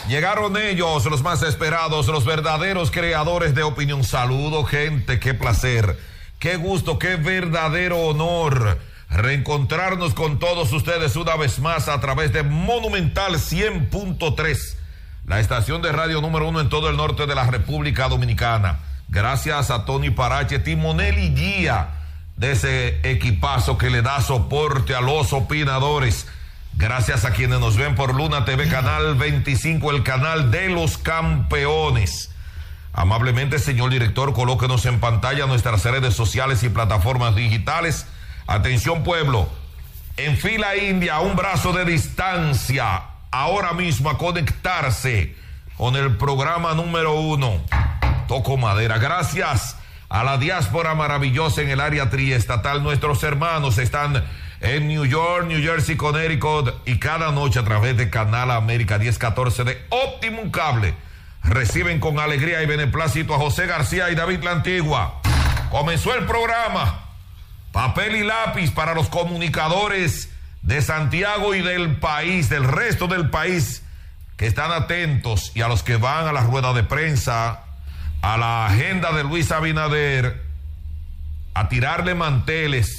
Llegaron ellos, los más esperados, los verdaderos creadores de opinión. Saludo, gente, qué placer, qué gusto, qué verdadero honor reencontrarnos con todos ustedes una vez más a través de Monumental 100.3, la estación de radio número 1 en todo el norte de la República Dominicana. Gracias a Tony Parache, timonel y guía de ese equipazo que le da soporte a los opinadores. Gracias a quienes nos ven por Luna TV Canal 25, el canal de los campeones. Amablemente, señor director, colóquenos en pantalla nuestras redes sociales y plataformas digitales. Atención, pueblo, en fila india, a un brazo de distancia, ahora mismo a conectarse con el programa número 1. Toco madera. Gracias a la diáspora maravillosa en el área triestatal. Nuestros hermanos están en New York, New Jersey, Connecticut, y cada noche a través de Canal América 1014 de Optimum Cable reciben con alegría y beneplácito a José García y David La Antigua. Comenzó el programa. Papel y lápiz para los comunicadores de Santiago y del país, del resto del país, que están atentos, y a los que van a la rueda de prensa, a la agenda de Luis Abinader, a tirarle manteles,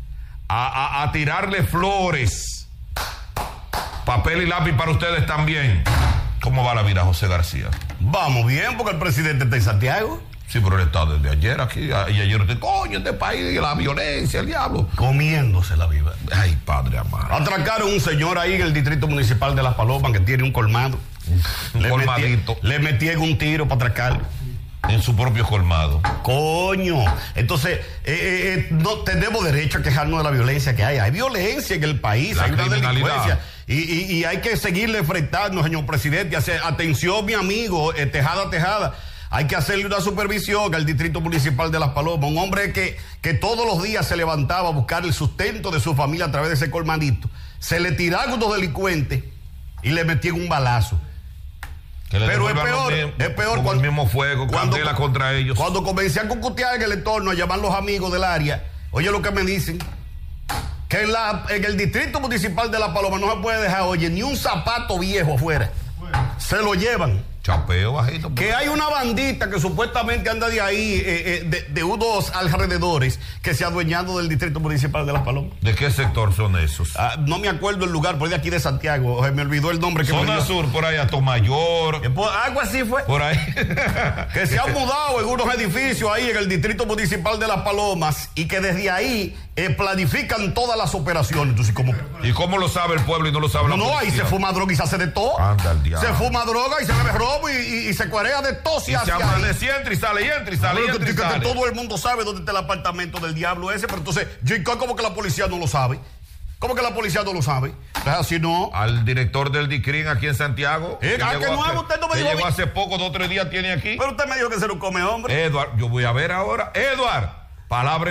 a tirarle flores. Papel y lápiz para ustedes también. ¿Cómo va la vida, José García? Vamos bien, porque el presidente está en Santiago. Sí, pero él está desde ayer aquí. Y ayer usted, coño, este país, la violencia, el diablo. Comiéndose la vida. Ay, padre amado. Atracaron un señor ahí en el distrito municipal de Las Palomas que tiene un colmado. Colmadito. Le metieron un tiro para atracarlo. En su propio colmado. Coño. Entonces, no tenemos derecho a quejarnos de la violencia que hay. Hay violencia en el país, hay una delincuencia. Y hay que seguirle enfrentando, señor presidente. Atención, mi amigo, Tejada. Hay que hacerle una supervisión al distrito municipal de Las Palomas. Un hombre que todos los días se levantaba a buscar el sustento de su familia a través de ese colmadito. Se le tiraron unos delincuentes y le metían un balazo. Pero es peor con el mismo fuego, candela contra ellos. Cuando comencé a cucutear en el entorno, a llamar los amigos del área, oye lo que me dicen, que en el distrito municipal de La Paloma no se puede dejar, oye, ni un zapato viejo afuera. Se lo llevan. Chapeo bajito. Que hay una bandita que supuestamente anda de ahí, de unos alrededores, que se ha adueñado del distrito municipal de Las Palomas. ¿De qué sector son esos? No me acuerdo el lugar, por de aquí de Santiago, me olvidó el nombre. Zona Sur, por ahí, a Tomayor. Algo así fue. Por ahí. Que se han mudado en unos edificios ahí en el distrito municipal de Las Palomas y que desde ahí planifican todas las operaciones. Entonces, ¿y cómo lo sabe el pueblo y no lo sabe la policía? No, ahí se fuma droga y se hace de todo. Anda el diablo. Se fuma droga y se bebe robo y se cuarea de todo. Y se amanece, entra y sale, entra y sale. Que todo el mundo sabe dónde está el apartamento del diablo ese, pero entonces, ¿cómo que la policía no lo sabe? ¿Cómo que la policía no lo sabe? Así no. Al director del DICRIN aquí en Santiago. ¿Qué nuevo? Usted no me dijo. Llegó hace poco, 2 o 3 días tiene aquí. Pero usted me dijo que se lo come, hombre. Edward, yo voy a ver ahora. Edward, palabra